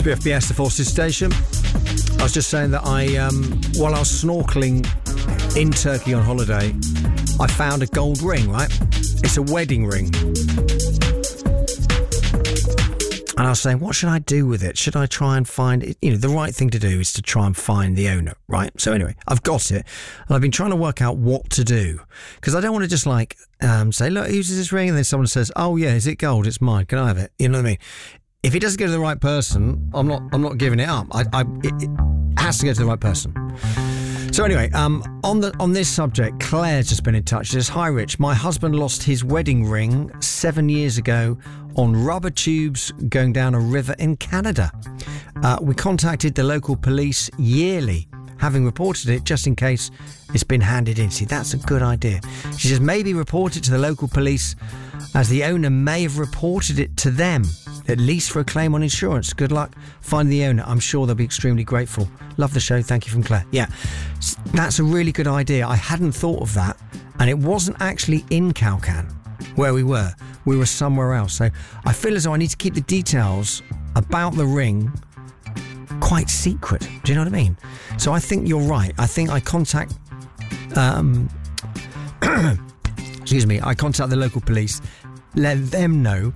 BFBS, the Forces Station. I was just saying that while I was snorkeling in Turkey on holiday, I found a gold ring, right? It's a wedding ring. And I was saying, what should I do with it? Should I try and find it? You know, the right thing to do is to try and find the owner, right? So anyway, I've got it. And I've been trying to work out what to do. Because I don't want to just say, look, who's this ring? And then someone says, oh yeah, is it gold? It's mine. Can I have it? You know what I mean? If it doesn't go to the right person, I'm not giving it up. It has to go to the right person. So anyway, on this subject, Claire's just been in touch. She says, hi Rich, my husband lost his wedding ring 7 years ago on rubber tubes going down a river in Canada. We contacted the local police yearly, having reported it just in case it's been handed in. See, that's a good idea. She says, maybe report it to the local police as the owner may have reported it to them, at least for a claim on insurance. Good luck finding the owner. I'm sure they'll be extremely grateful. Love the show. Thank you from Claire. Yeah, that's a really good idea. I hadn't thought of that. And it wasn't actually in Kalkan where we were. We were somewhere else. So I feel as though I need to keep the details about the ring quite secret. Do you know what I mean? So I think you're right. I think I contact... excuse me. I contact the local police, let them know...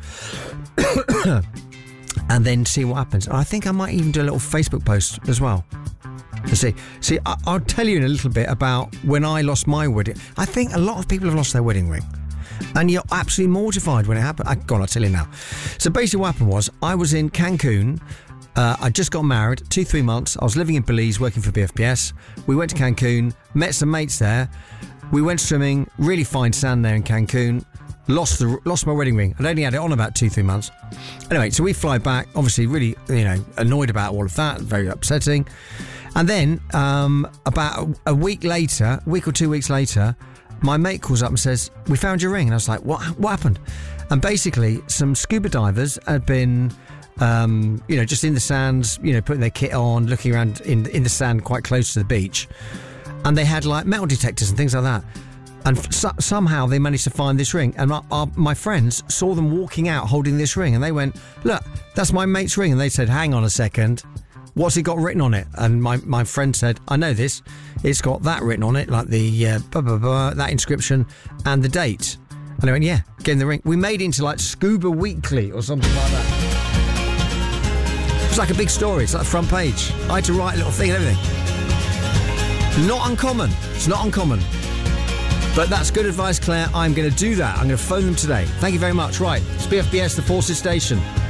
and then see what happens. I think I might even do a little Facebook post as well to see. I'll tell you in a little bit about when I lost my wedding. I think a lot of people have lost their wedding ring, and you're absolutely mortified when it happened. Go on, I'll tell you now. So basically what happened was I was in Cancun. I just got married, 2-3 months. I was living in Belize working for BFPS. We went to Cancun, met some mates there. We went swimming, really fine sand there in Cancun. Lost my wedding ring. I'd only had it on about 2-3 months. Anyway, so we fly back, obviously really, annoyed about all of that, very upsetting. And then about a week or 2 weeks later, my mate calls up and says, we found your ring. And I was like, what happened? And basically, some scuba divers had been, just in the sands, putting their kit on, looking around in the sand quite close to the beach. And they had like metal detectors and things like that. And somehow they managed to find this ring. And my friends saw them walking out holding this ring. And they went, look, that's my mate's ring. And they said, hang on a second. What's it got written on it? And my friend said, I know this. It's got that written on it, like the that inscription and the date. And I went, yeah, getting the ring. We made it into like Scuba Weekly or something like that. It was like a big story. It's like the front page. I had to write a little thing and everything. Not uncommon. It's not uncommon. But that's good advice, Claire. I'm going to do that. I'm going to phone them today. Thank you very much. Right, it's BFBS, the Forces Station.